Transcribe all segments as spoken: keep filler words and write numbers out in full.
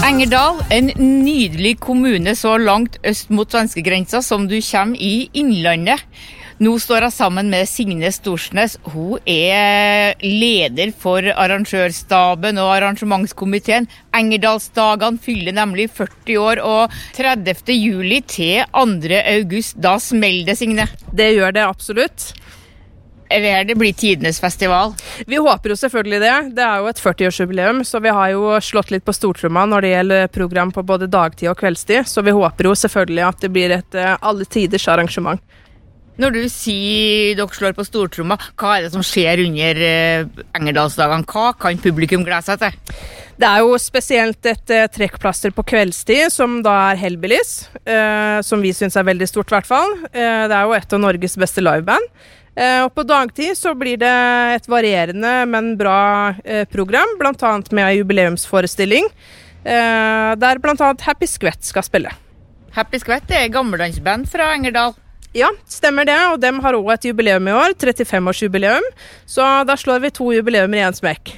Engerdal, en nydelig kommune så langt øst mot svenskegrensa som du kommer i Innlandet. Nå står jeg sammen med Signe Storsnes. Hun er leder for arrangørstaben og arrangementskomiteen. Engerdalsdagene fyller nemlig førti år, og tredivte juli til andre august, da smeller det, Signe. Det gjør det absolutt. Eller det blir tidenes festival? Vi håper jo selvfølgelig det. Det er jo et førti-årsjubileum, så vi har jo slått litt på stortromma når det gjelder program på både dagtid og kveldstid, så vi håper jo selvfølgelig at det blir et alle tiders arrangement. Når du sier dere slår på stortromma, hva er det som skjer under eh, Engerdalsdagene? Hva kan publikum glede seg til? Det er jo spesielt et eh, trekkplaster på kveldstid, som da er Hellbillies, eh, som vi synes er veldig stort i hvert fall. Eh, det er jo et av Norges beste liveband. Eh, og på dagtid så blir det et varierende, men bra eh, program, blant annet med en jubileumsforestilling, eh, der blant annet Happy Skvett skal spille. Happy Skvett er gammeldansband fra Engerdal. Ja, stemmer det, og dem har også et jubileum i år, trettifem-årsjubileum, så da slår vi to jubileumer i en smekk.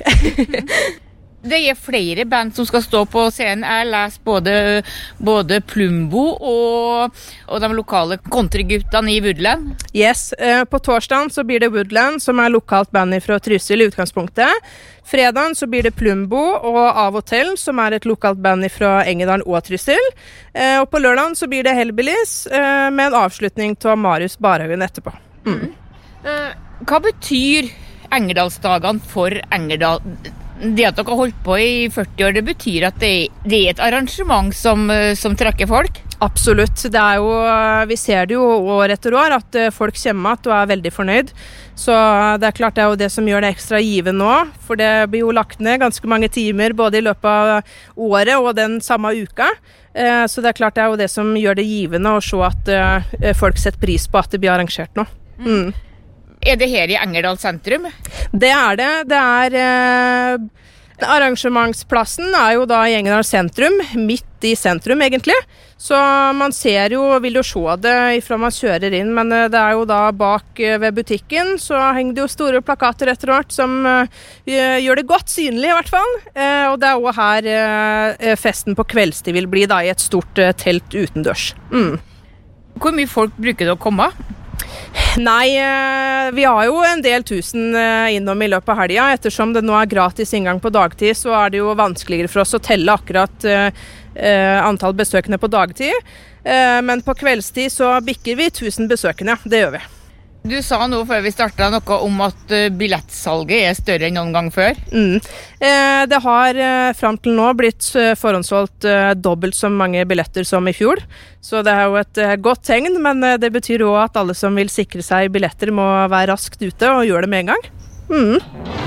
Det er flere band som skal stå på scenen. Jeg leser både, både Plumbo og, og de lokale countryguttene i Woodland. Yes, eh, på torsdagen så blir det Woodland, som er lokalt band fra Trysil i utgangspunktet. Fredagen så blir det Plumbo og Av og Til, som er et lokalt band fra Engerdal og Trysil. Eh, og på lørdagen så blir det Hellbillies, eh, med en avslutning til Marius Barhaugen etterpå. Mm. Eh, hva betyr Engerdalsdagene for Engerdal? Det at dere har holdt på i førti år, det betyr at det, det er et arrangement som, som trekker folk? Absolutt. Det er jo, vi ser det jo år etter år at folk kommer at og er veldig fornøyd. Så det er klart det er jo det som gjør det ekstra givende nå, for det blir jo lagt ned ganske mange timer både i løpet av året og den samme uka. Så det er klart det er jo det som gjør det givende å se at folk setter pris på at det blir arrangert nå. Mm. Er det her i Engerdal sentrum? Det er det. Det er eh, arrangementsplassen er jo da i Engerdal sentrum, midt i sentrum egentlig. Så man ser jo, vil jo se det ifra man kjører inn, men eh, det er jo da bak eh, ved butikken, så henger det jo store plakater etter hvert som eh, gjør det godt synlig i hvert fall. Eh, og det er jo her eh, festen på kveldstid vil bli da i et stort eh, telt utendørs. Mm. Hvor mye folk bruker det å komme? Nei, vi har jo en del tusen innom i løpet av helga. Ettersom det nå er gratis inngang på dagtid, så er det jo vanskeligere for oss å telle akkurat uh, antall besøkende på dagtid. Uh, men på kveldstid så bikker vi tusen besøkende, det gjør vi. Du sa nå før vi startet noe om at billettsalget er større enn noen gang før. Mm. Eh, det har eh, frem til nå blitt forhåndsholdt eh, dobbelt så mange billetter som i fjor. Så det er jo et eh, godt tegn, men eh, det betyr også at alle som vil sikre seg billetter må være raskt ute og gjøre det med en gang. Mm.